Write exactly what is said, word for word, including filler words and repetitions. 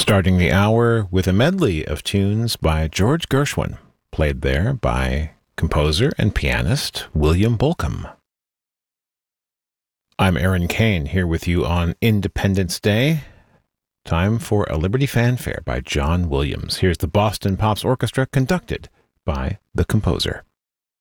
Starting the hour with a medley of tunes by George Gershwin, played there by composer and pianist William Bolcom. I'm Aaron Kane, here with you on Independence Day. Time for a Liberty Fanfare by John Williams. Here's the Boston Pops Orchestra, conducted by the composer.